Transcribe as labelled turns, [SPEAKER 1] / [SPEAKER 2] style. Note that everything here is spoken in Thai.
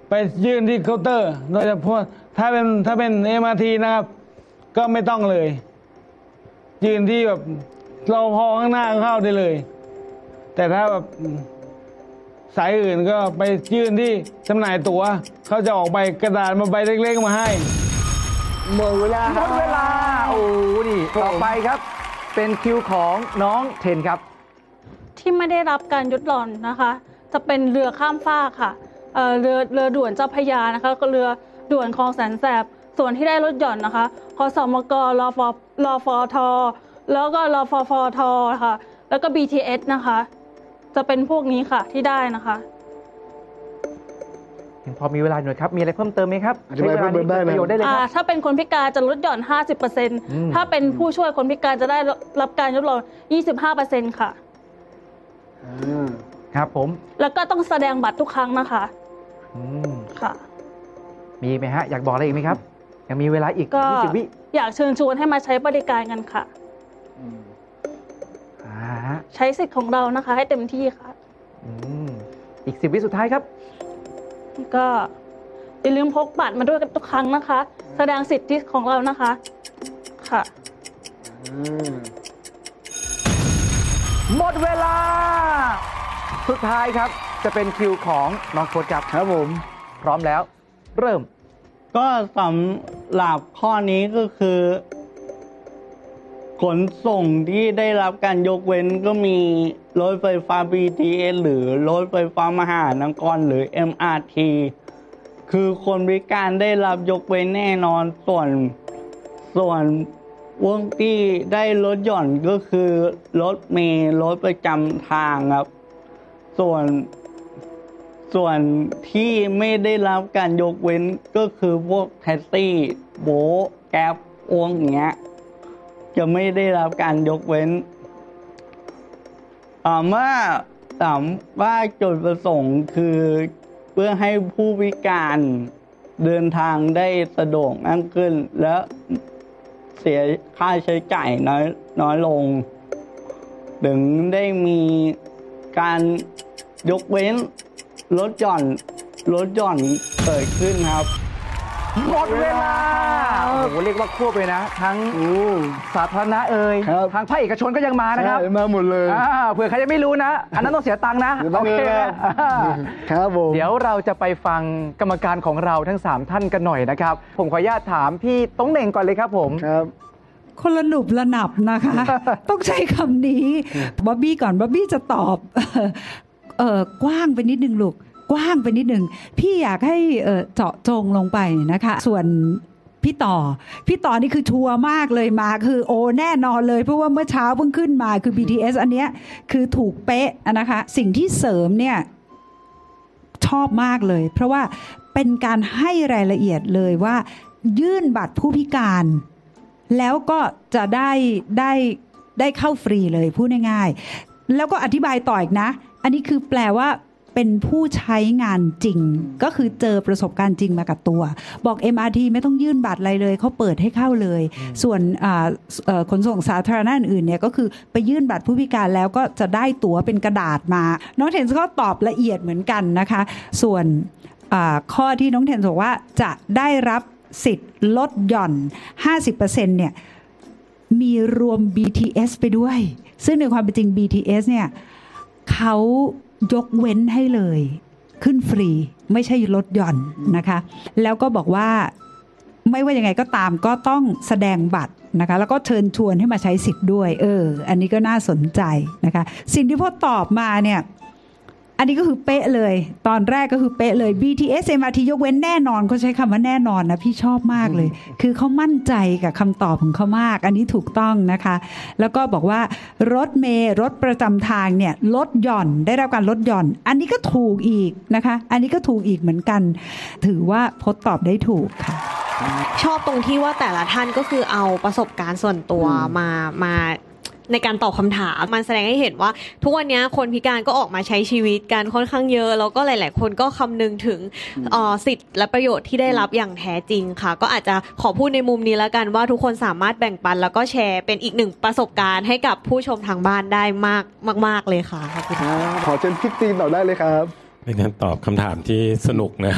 [SPEAKER 1] ไปยื่นที่เคาน์เตอร์โดยเฉพาะถ้าเป็น MRT นะครับก็ไม่ต้องเลยยืนที่แบบรปภข้างหน้าเข้าได้เลยแต่ถ้าแบบสายอื่นก็ไปยื่นที่จำหน่ายตั๋วเขาจะออกใบกระดาษมาใบเล็กๆมาให้
[SPEAKER 2] หมดเวลา
[SPEAKER 3] โอ้นี่ต่อไปครับเป็นคิวของน้องเทนครับ
[SPEAKER 4] ที่ไม่ได้รับการยกหย่อนนะคะจะเป็นเรือข้ามฟากค่ะเรือด่วนเจ้าพระยานะคะก็เรือด่วนคลองแสนแสบส่วนที่ได้ลดหย่อนนะคะคสมกรฟทแล้วก็รฟฟทค่ะแล้วก็ BTS นะคะจะเป็นพวกนี้ค่ะที่ได้นะคะ
[SPEAKER 3] ยังพอมีเวลาหน่อยครับมีอะไรเพิ่มเติมไหมครับ
[SPEAKER 2] ใช้เวลานี้เป็นประโยชน์ได้เลยครับ
[SPEAKER 4] ถ้าเป็นคนพิการจะลดหย่อน 50% ถ้าเป็นผู้ช่วยคนพิการจะได้รับการลดหย่อน 25% ค่ะ
[SPEAKER 3] ครับผม
[SPEAKER 4] แล้วก็ต้องแสดงบัตรทุกครั้งนะคะค่ะ
[SPEAKER 3] มีไหมฮะอยากบอกอะไรอีกไหมครับยังมีเวลาอีก20 วิ
[SPEAKER 4] อยากเชิญชวนให้มาใช้บริการกันค่ะใช้สิทธิ์ของเรานะคะให้เต็มที่ค่ะ
[SPEAKER 3] อีก10 วิสุดท้ายครับ
[SPEAKER 4] ก็อย่าลืมพกบัตรมาด้วยกันทุกครั้งนะคะแสดงสิทธิของเรานะคะค่ะ
[SPEAKER 3] หมดเวลาสุดท้ายครับจะเป็นคิวของน้องโค้ชครับ
[SPEAKER 2] ผม
[SPEAKER 3] พร้อมแล้วเริ่ม
[SPEAKER 1] ก็สำหรับข้อนี้ก็คือขนส่งที่ได้รับการยกเว้นก็มีรถไฟฟ้า BTS หรือรถไฟฟ้ามหานครหรือ MRT คือคนพิการได้รับยกเว้นแน่นอนส่วนวงที่ได้ลดหย่อนก็คือรถเมล์รถประจำทางครับส่วนที่ไม่ได้รับการยกเว้นก็คือพวกแท็กซี่โบ๊ทแก๊ปอย่างเงี้ยจะไม่ได้รับการยกเว้นเมื่อถามว่าจุดประสงค์คือเพื่อให้ผู้พิการเดินทางได้สะดวกมากขึ้นและเสียค่าใช้จ่ายน้อยลงถึงได้มีการยกเว้นลดหย่อนเกิดขึ้นครับ
[SPEAKER 3] หมดเวลาโอ้โหเรียกว่าควบเลยนะทั้งสาธารณะทางภาคเอกชนก็ยังมานะครับ
[SPEAKER 2] มาหมดเลย
[SPEAKER 3] เผื่อใครจะไม่รู้นะอันนั้นต้องเสียตังค์นะ
[SPEAKER 2] โอเคครับผม
[SPEAKER 3] เดี๋ยวเราจะไปฟังกรรมการของเราทั้ง3ท่านกันหน่อยนะครับผมขออนุญาตถามพี่ต้องเหน่งก่อนเลยครับผม
[SPEAKER 2] ครับ
[SPEAKER 5] คนละหนุบละหนับนะคะต้องใช้คำนี้บ๊อบบี้ก่อนบ๊อบบี้จะตอบกว้างไปนิดนึงลูกกว้างไปนิดนึงพี่อยากให้เจาะจงลงไปนะคะส่วนพี่ต่อนี่คือชัวร์มากเลยมาคือโอแน่นอนเลยเพราะว่าเมื่อเช้าเพิ่งขึ้นมาคือ BTS อันเนี้ยคือถูกเป๊ะนะคะสิ่งที่เสริมเนี่ยชอบมากเลยเพราะว่าเป็นการให้รายละเอียดเลยว่ายื่นบัตรผู้พิการแล้วก็จะได้เข้าฟรีเลยพูดง่ายๆแล้วก็อธิบายต่ออีกนะอันนี้คือแปลว่าเป็นผู้ใช้งานจริงก็คือเจอประสบการณ์จริงมากับตัวบอก MRT ไม่ต้องยื่นบัตรอะไรเลยเขาเปิดให้เข้าเลยส่วนขนส่งสาธารณะอื่นเนี่ยก็คือไปยื่นบัตรผู้พิการแล้วก็จะได้ตั๋วเป็นกระดาษมาน้องเทนก็ตอบละเอียดเหมือนกันนะคะส่วนข้อที่น้องเทนบอกว่าจะได้รับสิทธิ์ลดหย่อน 50% เนี่ยมีรวม BTS ไปด้วยซึ่งในความเป็นจริง BTS เนี่ยเขายกเว้นให้เลยขึ้นฟรีไม่ใช่ลดหย่อนนะคะแล้วก็บอกว่าไม่ว่ายังไงก็ตามก็ต้องแสดงบัตรนะคะแล้วก็เชิญชวนให้มาใช้สิทธิ์ด้วยอันนี้ก็น่าสนใจนะคะสิ่งที่พ่อตอบมาเนี่ยอันนี้ก็คือเป๊ะเลยตอนแรกก็คือเป๊ะเลย BTS MRT ยกเว้นแน่นอนเขาใช้คำว่าแน่นอนนะพี่ชอบมากเลยคือเขามั่นใจกับคำตอบของเขามากอันนี้ถูกต้องนะคะแล้วก็บอกว่ารถเมล์รถประจำทางเนี่ยลดหย่อนได้รับการลดหย่อนอันนี้ก็ถูกอีกนะคะอันนี้ก็ถูกอีกเหมือนกันถือว่าพจน์ตอบได้ถูกค่ะ
[SPEAKER 6] ชอบตรงที่ว่าแต่ละท่านก็คือเอาประสบการณ์ส่วนตัวมาในการตอบคำถามมันแสดงให้เห็นว่าทุกวันนี้คนพิการก็ออกมาใช้ชีวิตกันค่อนข้างเยอะแล้วก็หลายๆคนก็คำนึงถึงสิทธิ์และประโยชน์ที่ได้รับอย่างแท้จริงค่ะก็อาจจะขอพูดในมุมนี้แล้วกันว่าทุกคนสามารถแบ่งปันแล้วก็แชร์เป็นอีกหนึ่งประสบการณ์ให้กับผู้ชมทางบ้านได้มากเลยค่ะขอบคุณ
[SPEAKER 2] ขอเชิญพี่ตีนต่อได้เลยครับ
[SPEAKER 7] เป็นการตอบคำถามที่สนุกนะ